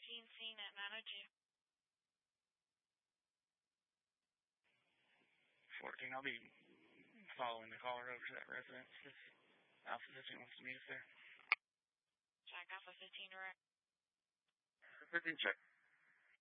seen at 902. 14, I'll be following the caller over to that residence. This Alpha 15 wants to meet us there. Jack Alpha 15, direct. 15, check.